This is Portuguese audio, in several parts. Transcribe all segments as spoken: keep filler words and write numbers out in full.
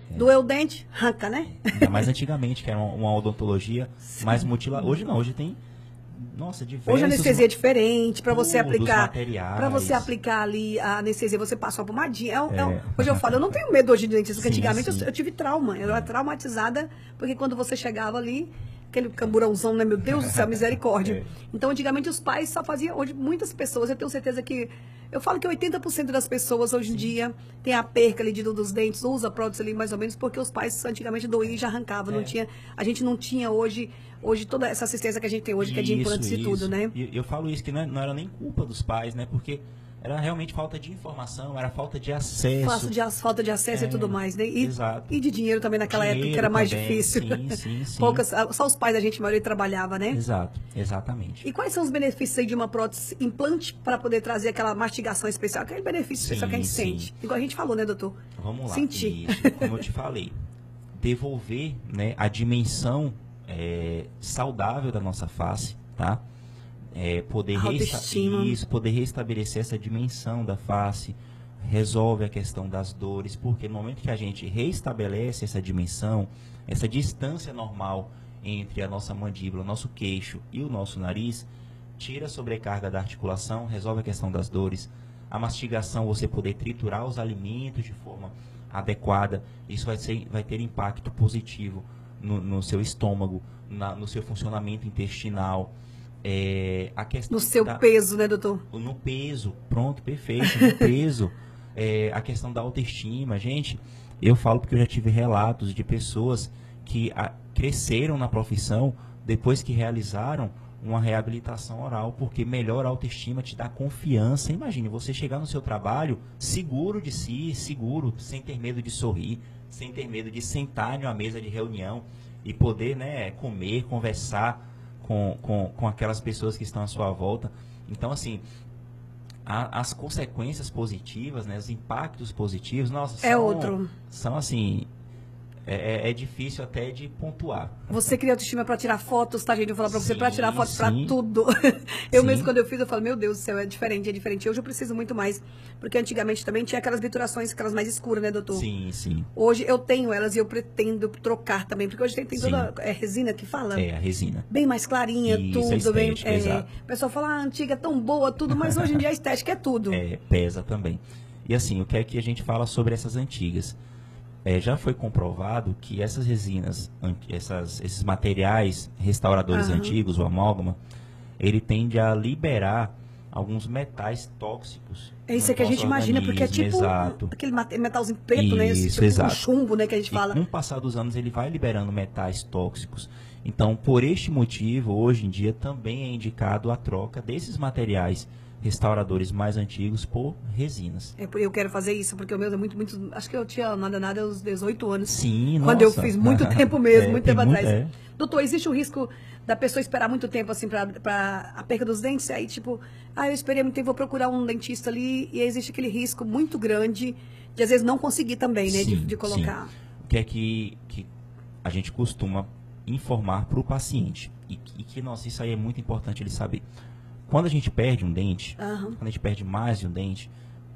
Doeu o dente, arranca, né? Ainda mais antigamente, que era uma, uma odontologia Sim. mais mutilada. Hoje não, hoje tem, nossa, diversos... Hoje a anestesia é diferente, para você tudo, os aplicar, materiais. para você aplicar ali a anestesia, você passa uma pomadinha. É um- é um- É. hoje eu falo, eu não tenho medo hoje de dentista, porque Sim, antigamente sim. eu, eu tive trauma, eu era traumatizada, porque quando você chegava ali, aquele camburãozão, né, meu Deus do céu, misericórdia. É. Então, antigamente os pais só faziam, hoje muitas pessoas, eu tenho certeza que, eu falo que oitenta por cento das pessoas hoje em dia tem a perca ali de, dos dentes, usa prótese ali mais ou menos, porque os pais antigamente doíam e já arrancavam, não É. tinha, a gente não tinha hoje, hoje toda essa assistência que a gente tem hoje, que é de Isso, implantes e isso. tudo, né? E eu falo isso, que não, é- não era nem culpa dos pais, né? Porque era realmente falta de informação, era falta de acesso. Faço de, as- falta de acesso É, e tudo mais, né? E, exato. e de dinheiro também naquela época, que Dinheiro era mais também, difícil. sim, sim, sim. Poucas, só os pais da gente, a maioria trabalhava, né? Exato, exatamente. E quais são os benefícios aí de uma prótese implante para poder trazer aquela mastigação especial, aquele benefício Sim, especial que a gente sim. sente? Igual a gente falou, né, doutor? Vamos lá. Sentir. Isso, como eu te falei, devolver, né, a dimensão é, saudável da nossa face, tá? É, poder, reesta Autoestima. isso, poder restabelecer essa dimensão da face, resolve a questão das dores, porque no momento que a gente restabelece essa dimensão, essa distância normal entre a nossa mandíbula, o nosso queixo e o nosso nariz, tira a sobrecarga da articulação, resolve a questão das dores, a mastigação, você poder triturar os alimentos de forma adequada, isso vai, ser, vai ter impacto positivo no, no seu estômago, na, no seu funcionamento intestinal. É, a questão No seu da, peso, né, doutor? no peso, pronto, perfeito, no peso. É, a questão da autoestima, gente, eu falo porque eu já tive relatos de pessoas que a, cresceram na profissão depois que realizaram uma reabilitação oral, porque melhora a autoestima, te dá confiança. Imagine você chegar no seu trabalho seguro de si, seguro, sem ter medo de sorrir, sem ter medo de sentar em uma mesa de reunião e poder, né, comer, conversar com, com, com aquelas pessoas que estão à sua volta. Então, assim, a, as consequências positivas, né, os impactos positivos, nossa, É são, outro. são assim, é, é- é difícil até de pontuar. Você cria autoestima para tirar fotos, tá, gente? Eu vou falar para você, Sim, para tirar fotos para sim. tudo. Eu Sim. mesmo, quando eu fiz, eu falo, meu Deus do céu, é diferente, é diferente. Hoje eu preciso muito mais, porque antigamente também tinha aquelas biturações, aquelas mais escuras, né, doutor? Sim, sim. Hoje eu tenho elas e eu pretendo trocar também, porque hoje tem, tem Sim. toda é resina que fala? É, a resina. Bem mais clarinha, Isso, tudo. a Bem, estética, é, exato. o pessoal fala, ah, a antiga é tão boa, tudo, mas hoje em dia a estética é tudo. É, pesa também. E assim, o que é que a gente fala sobre essas antigas? É, já foi comprovado que essas resinas, an- essas, esses materiais restauradores Aham. antigos, o amálgama, ele tende a liberar alguns metais tóxicos. É isso no que a gente nosso imagina, porque é organismo, tipo exato. um- aquele mate- metalzinho preto, né? Esse Isso, tipo um exato. chumbo, né, que a gente E fala. com o passar dos anos ele vai liberando metais tóxicos. Então, por este motivo, hoje em dia também é indicado a troca desses materiais restauradores mais antigos por resinas. É, eu quero fazer isso, porque o meu é muito, muito. Acho que eu tinha nada, nada aos dezoito anos. Sim, Quando nossa. eu fiz muito tempo mesmo, É, muito tem tempo muito- atrás. é. Doutor, existe o risco da pessoa esperar muito tempo, assim, pra, pra a perca dos dentes? Aí, tipo, ah, eu esperei muito tempo, vou procurar um dentista ali, e existe aquele risco muito grande de, às vezes, não conseguir também, né, de, Sim, de colocar. sim. O que é que, que a gente costuma informar para o paciente? E, e que, nossa, isso aí é muito importante ele saber. Quando a gente perde um dente, Aham. quando a gente perde mais de um dente,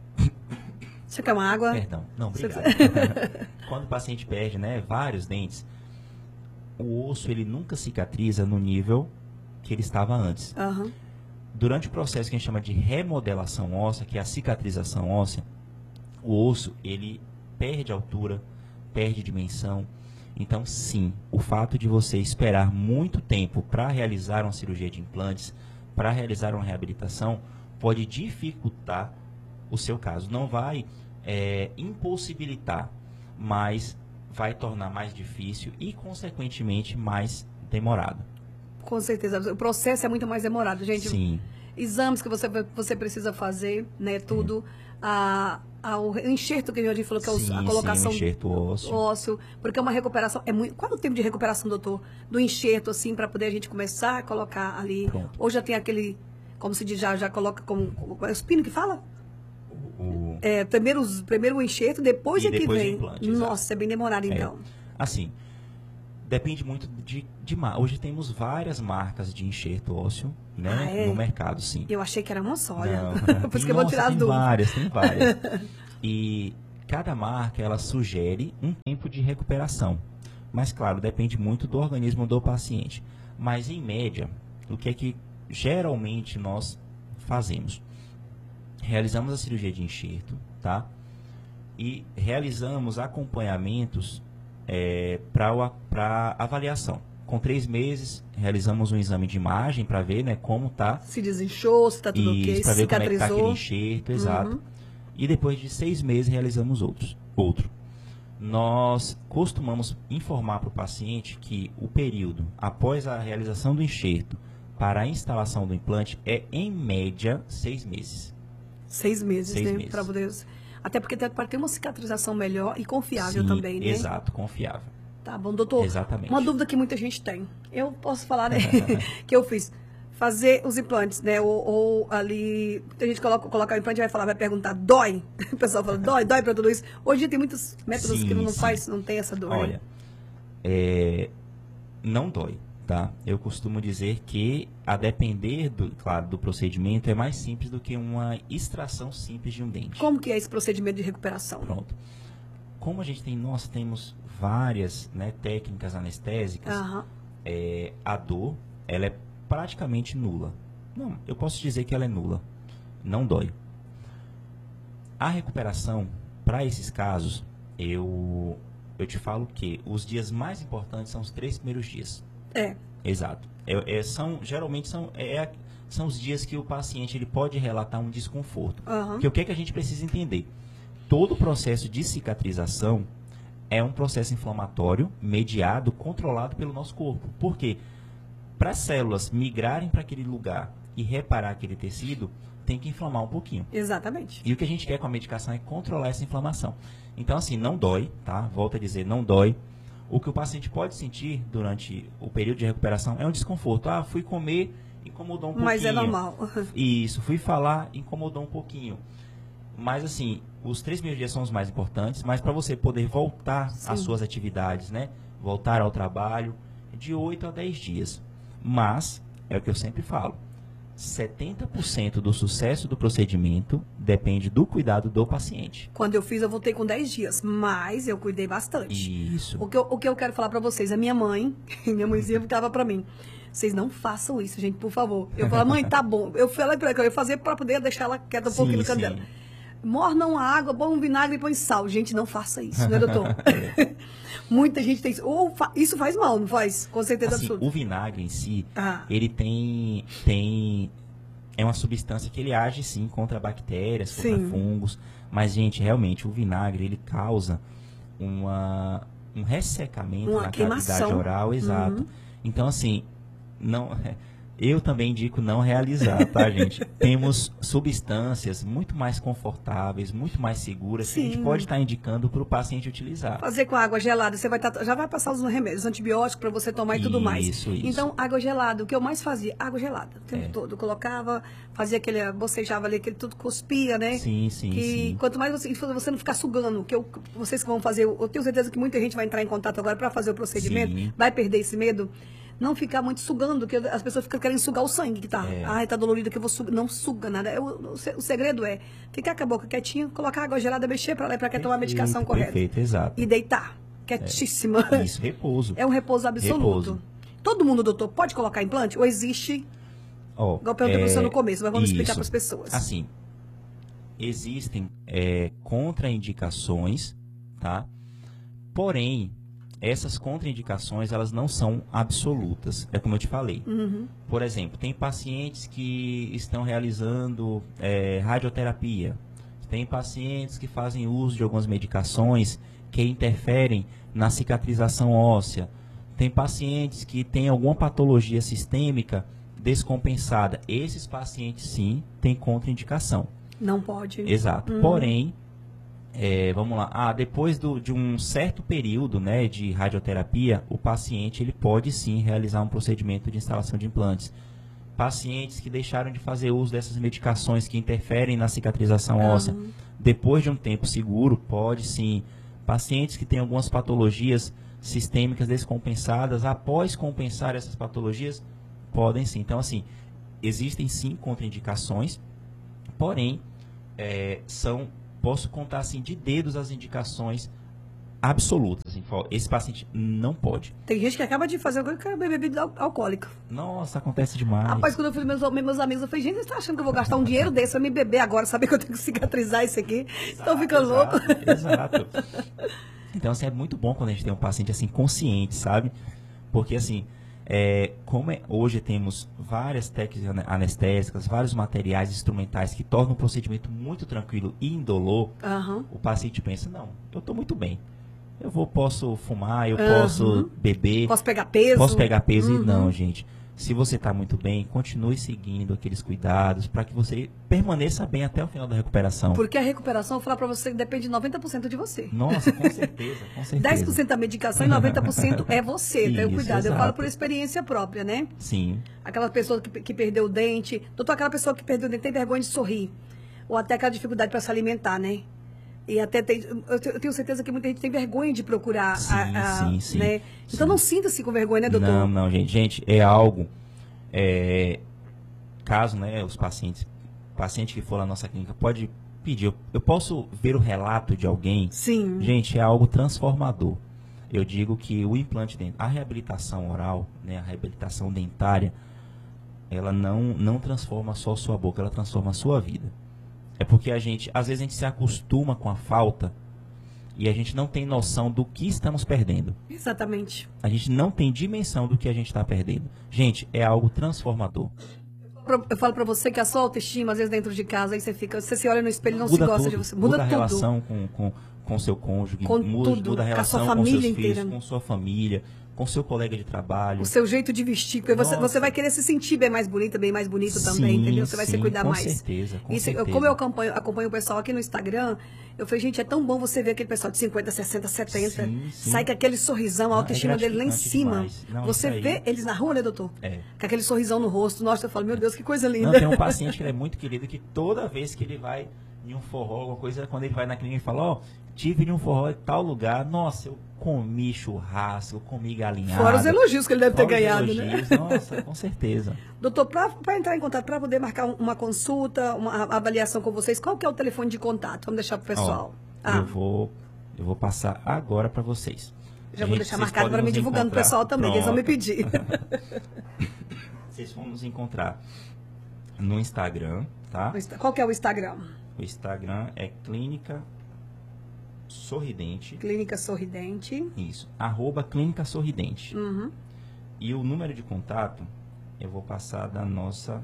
Você quer uma água? perdão, não, Você- obrigado. Quando o paciente perde, né, vários dentes, o osso ele nunca cicatriza no nível que ele estava antes. Aham. Durante o processo que a gente chama de remodelação óssea, que é a cicatrização óssea, o osso ele perde altura, perde dimensão. Então, sim, o fato de você esperar muito tempo para realizar uma cirurgia de implantes, para realizar uma reabilitação, pode dificultar o seu caso. Não vai é, impossibilitar, mas vai tornar mais difícil e, consequentemente, mais demorado. Com certeza. O processo é muito mais demorado, gente. Sim. Exames que você, você precisa fazer, né? Tudo. A, a, o enxerto que a gente falou, que é o- Sim, a sim, colocação o enxerto ósseo. ósseo, porque é uma recuperação. É muito, qual é o tempo de recuperação, doutor? Do enxerto, assim, para poder a gente começar a colocar ali. Pronto. Ou já tem aquele, como se diz, já, já coloca como. É o espino que fala? O, É, primeiro, os- primeiro o enxerto, depois E é que depois o vem. implante, exato. Nossa, é bem demorado, É. então. assim, depende muito de, de mar- hoje temos várias marcas de enxerto ósseo, né, Ah, é? no mercado, sim. Eu achei que era uma só, olha. Não. Por isso que eu vou Nossa, tirar as tem dúvidas. várias, tem várias. E cada marca ela sugere um tempo de recuperação. Mas, claro, depende muito do organismo do paciente. Mas, em média, o que é que geralmente nós fazemos? Realizamos a cirurgia de enxerto, tá? E realizamos acompanhamentos é, para avaliação. Com três meses, realizamos um exame de imagem para ver, né, como tá. Se desinchou, se está tudo ok, para ver como é que tá cicatrizou. aquele enxerto, exato. Uhum. E depois de seis meses, realizamos outros, outro. Nós costumamos informar para o paciente que o período após a realização do enxerto para a instalação do implante é, em média, seis meses. Seis meses, Seis né? meses. Pra poder... Até porque tem, para ter uma cicatrização melhor e confiável Sim, também, né? Exato, confiável. Tá bom, doutor. Exatamente. Uma dúvida que muita gente tem. Eu posso falar, né? que eu fiz. Fazer os implantes, né? Ou, ou ali. A gente coloca, colocar o implante e vai falar, vai perguntar, dói? O pessoal fala, dói, dói pra tudo isso. Hoje em dia tem muitos métodos Sim, que não sim. faz, não tem essa dor. né? Olha, é, não dói, tá? Eu costumo dizer que, a depender, do, claro, do procedimento, é mais simples do que uma extração simples de um dente. Como que é esse procedimento de recuperação? Pronto. Como a gente tem, nós temos várias, né, técnicas anestésicas, Aham. é, a dor, ela é praticamente nula. Não, eu posso dizer que ela é nula. Não dói. A recuperação, para esses casos, eu, eu te falo que os dias mais importantes são os três primeiros dias. É. Exato. É, é, são, geralmente são, é, são os dias que o paciente ele pode relatar um desconforto. Aham. Porque o que é que a gente precisa entender? Todo o processo de cicatrização é um processo inflamatório mediado, controlado pelo nosso corpo. Por quê? Para as células migrarem para aquele lugar e reparar aquele tecido, tem que inflamar um pouquinho. Exatamente. E o que a gente quer com a medicação é controlar essa inflamação. Então, assim, não dói, tá? Volto a dizer, não dói. O que o paciente pode sentir durante o período de recuperação é um desconforto. Ah, fui comer, incomodou um pouquinho. Mas é normal. Isso, fui falar, incomodou um pouquinho. Mas, assim, os três primeiros dias são os mais importantes, mas para você poder voltar Sim. às suas atividades, né? Voltar ao trabalho, de oito a dez dias. Mas, é o que eu sempre falo, setenta por cento do sucesso do procedimento depende do cuidado do paciente. Quando eu fiz, eu voltei com dez dias, mas eu cuidei bastante. Isso. O que eu, o que eu quero falar pra vocês, a minha mãe, minha mãezinha ficava pra mim, vocês não façam isso, gente, por favor. Eu falava, mãe, tá bom. Eu falei pra ela que eu ia fazer pra poder deixar ela quieta um Sim, pouquinho no canto sim. dela. Mornam a água, põe um vinagre e põe sal. Gente, não faça isso, né, doutor? Muita gente tem isso. Ou fa- isso faz mal, não faz? Com certeza Assim, absoluta. o vinagre em si, Ah. ele tem, tem... É uma substância que ele age, sim, contra bactérias, contra Sim. fungos. Mas, gente, realmente, o vinagre, ele causa uma, um ressecamento Uma na queimação. cavidade oral, exato. Uhum. Então, assim, não... Eu também indico não realizar, tá, gente? Temos substâncias muito mais confortáveis, muito mais seguras, que a gente Sim. pode estar indicando para o paciente utilizar. Fazer com água gelada, você vai tá, já vai passar os remédios, antibióticos para você tomar e tudo mais. Isso, isso. Então, água gelada, o que eu mais fazia? Água gelada, o tempo É. todo. Eu colocava, fazia aquele, bocejava ali, aquele tudo cuspia, né? Sim, sim, que sim. quanto mais você, você não ficar sugando, que eu, vocês que vão fazer, eu tenho certeza que muita gente vai entrar em contato agora para fazer o procedimento, Sim. vai perder esse medo. Não ficar muito sugando, que as pessoas ficam querendo sugar o sangue que tá. É. Ai, tá dolorido que eu vou sugar. Não suga nada. Eu- o, se- o segredo é ficar com a boca quietinha, colocar água gelada, mexer para lá e para cá tomar a medicação Perfeito, correta. Perfeito, exato. E deitar, quietíssima. Isso, repouso. É um repouso absoluto. Repouso. Todo mundo, doutor, pode colocar implante? Ou existe, Ó, igual eu perguntei pra é, você no começo, mas vamos explicar isso. para as pessoas. Assim, existem é, contraindicações, tá? Porém, essas contraindicações, elas não são absolutas. É como eu te falei. Uhum. Por exemplo, tem pacientes que estão realizando é, radioterapia. Tem pacientes que fazem uso de algumas medicações que interferem na cicatrização óssea. Tem pacientes que têm alguma patologia sistêmica descompensada. Esses pacientes, sim, têm contraindicação. Não pode. Exato. Uhum. Porém, é, vamos lá. Ah, depois do, de um certo período, né, de radioterapia, o paciente ele pode sim realizar um procedimento de instalação de implantes. Pacientes que deixaram de fazer uso dessas medicações que interferem na cicatrização Uhum. óssea, depois de um tempo seguro, pode sim. Pacientes que têm algumas patologias sistêmicas descompensadas, após compensar essas patologias, podem sim. Então, assim, existem sim contraindicações, porém, é, são posso contar assim de dedos as indicações absolutas. Assim, esse paciente não pode. Tem gente que acaba de fazer alguma coisa que é bebida al alcoólica. Nossa, acontece demais. Rapaz, quando eu fui meus, meus amigos, eu falei, gente, você tá achando que eu vou gastar um dinheiro desse pra me beber agora, saber que eu tenho que cicatrizar isso aqui? Então fica louco. Exato. Então, assim, é muito bom quando a gente tem um paciente assim consciente, sabe? Porque assim, é, como é, hoje temos várias técnicas anestésicas, vários materiais instrumentais que tornam o procedimento muito tranquilo e indolor, uhum. o paciente pensa, não, eu estou muito bem. Eu vou, posso fumar, eu uhum. posso beber. Posso pegar peso. Posso pegar peso uhum. e não, gente. Se você está muito bem, continue seguindo aqueles cuidados para que você permaneça bem até o final da recuperação. Porque a recuperação, eu vou falar para você, depende de noventa por cento de você. Nossa, com certeza, com certeza. dez por cento da medicação e noventa por cento é você. Tenha cuidado. Exato. Eu falo por experiência própria, né? Sim. Aquela pessoa que, que perdeu o dente. Doutor, aquela pessoa que perdeu o dente tem vergonha de sorrir. Ou até aquela dificuldade para se alimentar, né? E até tem, eu tenho certeza que muita gente tem vergonha de procurar. Sim, a, a, sim, sim. Né? Então sim. não sinta-se com vergonha, né, doutor? Não, não, gente. Gente, é algo... É, caso, né, os pacientes, paciente que for na nossa clínica, pode pedir, eu, eu posso ver o relato de alguém? Sim. Gente, é algo transformador. Eu digo que o implante dentário, a reabilitação oral, né, a reabilitação dentária, ela não, não transforma só a sua boca, ela transforma a sua vida. É porque a gente, às vezes a gente se acostuma com a falta e a gente não tem noção do que estamos perdendo. Exatamente. A gente não tem dimensão do que a gente está perdendo. Gente, é algo transformador. Eu falo pra você que a sua autoestima, às vezes dentro de casa, aí você fica, você se olha no espelho e não Muda se gosta tudo, de você. Muda, muda a tudo. relação com com com seu cônjuge, Com muda, tudo, muda a com a relação sua com família seus inteira. filhos, com sua família, com seu colega de trabalho. O seu jeito de vestir, porque você, Nossa. você vai querer se sentir bem mais bonita, bem mais bonito Sim, também, entendeu? Você vai sim, se cuidar com mais. certeza, com Isso, eu- certeza. como eu acompanho, acompanho o pessoal aqui no Instagram, eu falei, gente, é tão bom você ver aquele pessoal de cinquenta, sessenta, setenta, Sim, sim. sai com aquele sorrisão, a Ah, autoestima é dele lá em gratificante cima. demais. Não, Você isso aí- vê eles na rua, né, doutor? É. Com aquele sorrisão no rosto. Nossa, eu falo, meu Deus, que coisa linda. Não, tem um paciente que ele é muito querido, que toda vez que ele vai em um forró, alguma coisa, quando ele vai na clínica e fala, ó, tive em um forró em tal lugar, nossa, eu comi churrasco, eu comi galinhada. Fora os elogios que ele deve ter Fora os ganhado, elogios, né? Nossa, com certeza. Doutor, para entrar em contato, para poder marcar um- uma consulta, uma avaliação com vocês, qual que é o telefone de contato? Vamos deixar pro pessoal. Ó, Ah. eu, vou, eu vou passar agora para vocês. Já vou Gente, deixar vocês marcado podem para me nos divulgando pro encontrar. pessoal também, que eles vão me Pronto. pedir. Vocês vão nos encontrar no Instagram, tá? Qual que é o Instagram? O Instagram é Clínica Sorridente. Clínica Sorridente. Isso, arroba Clínica Sorridente. Uhum. E o número de contato eu vou passar da nossa,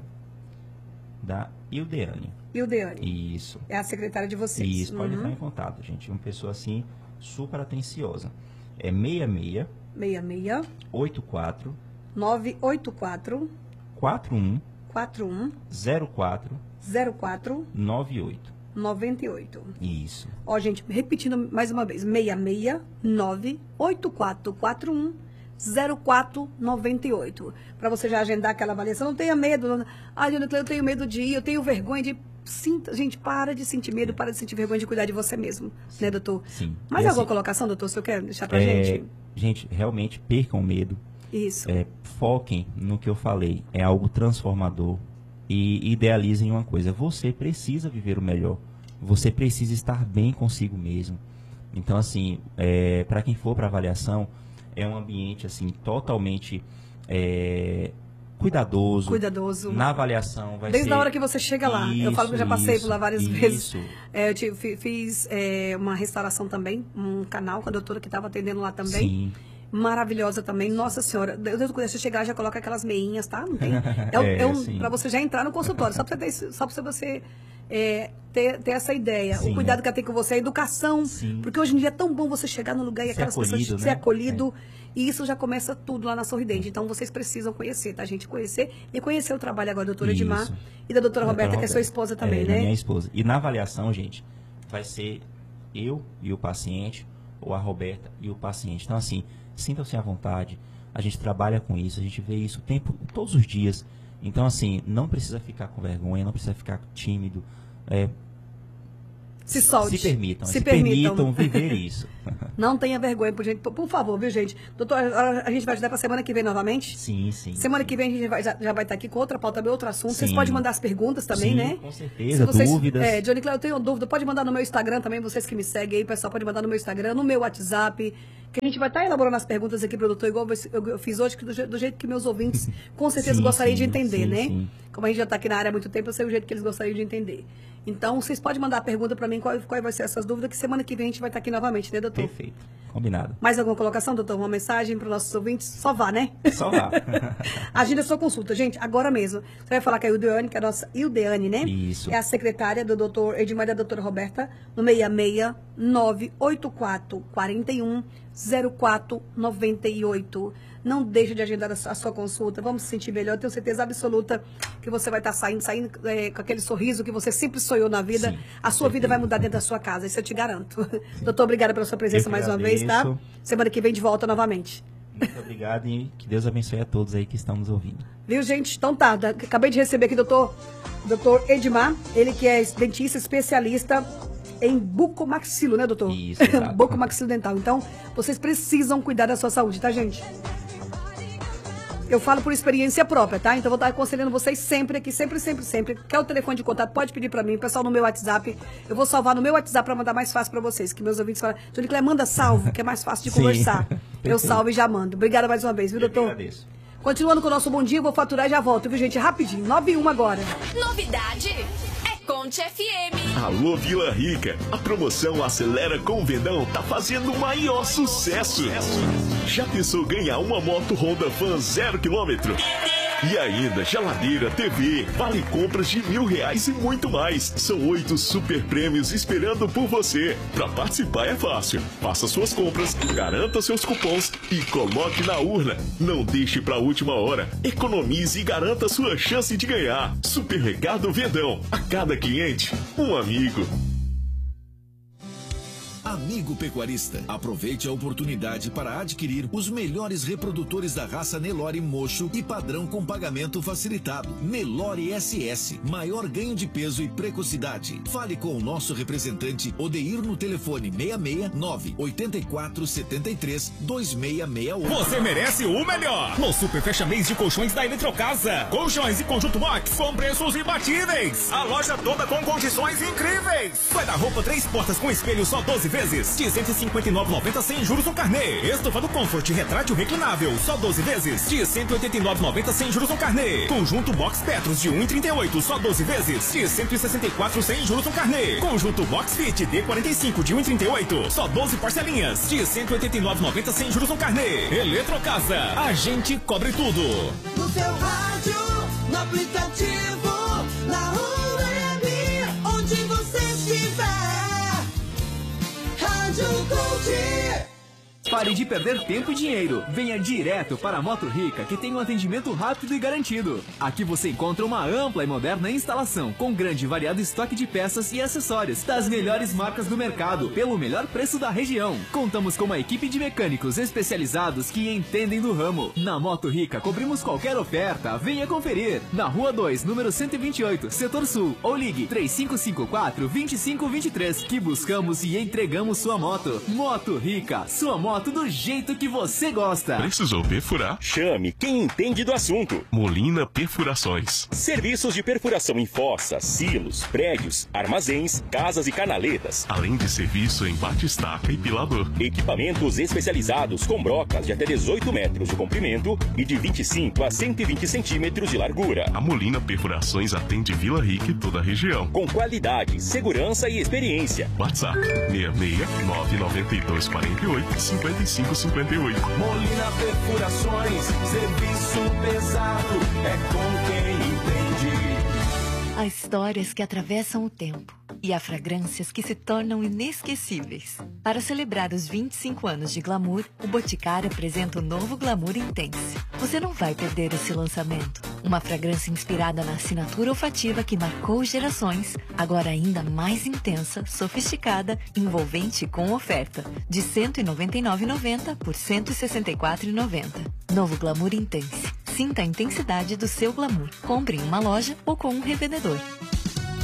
da Ildeane. E o Deane? Isso. É a secretária de vocês. Isso, pode Uhum. entrar em contato, gente. Uma pessoa assim, super atenciosa. É seis seis seis seis oito quatro nove oito quatro quatro um quatro um zero quatro zero quatro nove oito. nove oito. Isso. Ó, gente, repetindo mais uma vez. seis seis nove oito quatro quatro um zero quatro nove oito. Para você já agendar aquela avaliação. Não tenha medo. Não... Ah, eu tenho medo de ir, eu tenho vergonha de... Sinta... Gente, para de sentir medo, para de sentir vergonha de cuidar de você mesmo. Sim. Né, doutor? Sim. Mais E alguma assim, colocação, doutor? Se eu quer deixar pra é, gente? Gente, realmente percam o medo. Isso. É, foquem no que eu falei. É algo transformador. E idealizem uma coisa. Você precisa viver o melhor. Você precisa estar bem consigo mesmo. Então, assim, é, para quem for para avaliação, é um ambiente assim totalmente é, cuidadoso. Cuidadoso. Na avaliação vai Desde ser... a hora que você chega lá. Eu Isso, falo que eu já passei por lá várias isso, vezes. Isso. É, eu tive- fi- fiz é, uma restauração também, um canal com a doutora que estava atendendo lá também. Sim. Maravilhosa também. Nossa senhora, Deus, quando você chegar, já coloca aquelas meinhas, tá? Não tem. É, um- É, é um, sim. pra você já entrar no consultório, só pra você, ter, isso- só pra você é, ter, ter essa ideia. Sim. O cuidado que ela tem com você, a educação. Sim. Porque hoje em dia é tão bom você chegar no lugar e Ser aquelas pessoas acolhido, ser né? acolhido. E isso já começa tudo lá na Sorridente. Então vocês precisam conhecer, tá? A gente conhecer e conhecer o trabalho agora da doutora Isso. Edmar e da doutora Roberta, que é sua Roberta. esposa também, É, né? minha esposa. E na avaliação, gente, vai ser eu e o paciente, ou a Roberta e o paciente. Então, assim, sintam-se à vontade. A gente trabalha com isso, a gente vê isso o tempo, todos os dias. Então, assim, não precisa ficar com vergonha, não precisa ficar tímido. É, Se solte. Se permitam. Se Se, permitam. permitam viver isso. Não tenha vergonha, por, gente, por, por favor, viu, gente? Doutor, a, a gente vai ajudar para semana que vem novamente? Sim, sim. Semana sim. que vem a gente vai, já, já vai estar aqui com outra pauta, outro assunto. Sim. Vocês podem mandar as perguntas também, sim, né? Com certeza, vocês, dúvidas. É, Johnny Cláudio, eu tenho dúvida. Pode mandar no meu Instagram também, vocês que me seguem aí, pessoal, pode mandar no meu Instagram, no meu WhatsApp, que a gente vai estar elaborando as perguntas aqui pro doutor, igual eu, eu fiz hoje, que do, do jeito que meus ouvintes com certeza sim, gostariam sim, de entender, sim, né? Sim. Como a gente já está aqui na área há muito tempo, eu sei o jeito que eles gostariam de entender. Então, vocês podem mandar a pergunta para mim, qual, qual vai ser essas dúvidas, que semana que vem a gente vai estar aqui novamente, né, doutor? Perfeito. Combinado. Mais alguma colocação, doutor? Uma mensagem para os nossos ouvintes? Só vá, né? Só vá. Agenda sua consulta. Gente, agora mesmo. Você vai falar com a Ildeane, que é a nossa Ildeane, né? Isso. É a secretária do doutor Edmar e da doutora Roberta, no seis seis nove oito quatro quatro um zero quatro nove oito. Não deixe de agendar a sua consulta. Vamos se sentir melhor. Eu tenho certeza absoluta que você vai estar saindo, saindo é, com aquele sorriso que você sempre sonhou na vida. Sim, a sua vida vai mudar dentro da sua casa, isso eu te garanto. Doutor, obrigada pela sua presença mais uma vez, tá? Semana que vem de volta novamente. Muito obrigado e que Deus abençoe a todos aí que estão nos ouvindo. Viu, gente? Então tá, acabei de receber aqui o doutor, doutor Edmar, ele que é dentista especialista em bucomaxilo, né, doutor? Isso, exato. Bucomaxilo dental. Então, vocês precisam cuidar da sua saúde, tá, gente? Eu falo por experiência própria, tá? Então, eu vou estar aconselhando vocês sempre aqui, sempre, sempre, sempre. Quer o telefone de contato? Pode pedir pra mim, pessoal, no meu WhatsApp. Eu vou salvar no meu WhatsApp pra mandar mais fácil pra vocês. Que meus ouvintes falam, Johnny Clé, manda salvo, que é mais fácil de conversar. Eu salvo e já mando. Obrigada mais uma vez, viu, doutor? Eu agradeço. Continuando com o nosso bom dia, eu vou faturar e já volto, viu, gente? Rapidinho, nove e um agora. Novidade é Conte F M. Alô, Vila Rica. A promoção Acelera com o Verdão tá fazendo o maior sucesso. Já pensou ganhar uma moto Honda Fan zero quilômetro? E ainda, geladeira, T V, vale compras de mil reais e muito mais. São oito super prêmios esperando por você. Pra participar é fácil. Faça suas compras, garanta seus cupons e coloque na urna. Não deixe pra última hora. Economize e garanta sua chance de ganhar. Supermercado Verdão. A cada cliente, um amigo. Amigo pecuarista, aproveite a oportunidade para adquirir os melhores reprodutores da raça Nelore Mocho e padrão com pagamento facilitado. Nelore S S, maior ganho de peso e precocidade. Fale com o nosso representante Odeir no telefone seis seis nove oito quatro sete três dois seis seis oito. Você merece o melhor no super fecha-mês de colchões da Eletrocasa. Colchões e conjunto box com preços imbatíveis. A loja toda com condições incríveis. Guarda-roupa três portas com espelho só doze vezes de cento e cinquenta e nove reais e noventa centavos sem juros no carnê. Estofado Comfort retrátil reclinável só doze vezes de cento e oitenta e nove reais e noventa centavos sem juros no carnê. Conjunto Box Petros de um real e trinta e oito centavos só doze vezes de cento e sessenta e quatro reais sem juros no carnê. Conjunto Box Fit D quarenta e cinco de um real e trinta e oito centavos só doze parcelinhas de cento e oitenta e nove reais e noventa centavos sem juros no carnê. Eletrocasa, a gente cobre tudo. No seu rádio, no aplicativo, na web, onde você estiver. Rádio Conte. Pare de perder tempo e dinheiro. Venha direto para a Moto Rica, que tem um atendimento rápido e garantido. Aqui você encontra uma ampla e moderna instalação, com grande e variado estoque de peças e acessórios das melhores marcas do mercado, pelo melhor preço da região. Contamos com uma equipe de mecânicos especializados que entendem do ramo. Na Moto Rica, cobrimos qualquer oferta. Venha conferir. Na Rua dois, número cento e vinte e oito, Setor Sul. Ou ligue três cinco cinco quatro, dois cinco dois três, que buscamos e entregamos sua moto. Moto Rica, sua moto do jeito que você gosta. Precisou perfurar? Chame quem entende do assunto. Molina Perfurações. Serviços de perfuração em fossas, silos, prédios, armazéns, casas e canaletas. Além de serviço em bate-estaca e pilador. Equipamentos especializados com brocas de até dezoito metros de comprimento e de vinte e cinco a cento e vinte centímetros de largura. A Molina Perfurações atende Vila Rica e toda a região. Com qualidade, segurança e experiência. WhatsApp seis seis nove nove dois quatro oito cinco cinco cinco oito. Molina Perfurações, serviço pesado, é com quem entende. Há histórias que atravessam o tempo e há fragrâncias que se tornam inesquecíveis. Para celebrar os vinte e cinco anos de Glamour, o Boticário apresenta o novo Glamour Intense. Você não vai perder esse lançamento. Uma fragrância inspirada na assinatura olfativa que marcou gerações, agora ainda mais intensa, sofisticada, envolvente e com oferta, de cento e noventa e nove reais e noventa centavos por cento e sessenta e quatro reais e noventa centavos. Novo Glamour Intense. Sinta a intensidade do seu glamour. Compre em uma loja ou com um revendedor.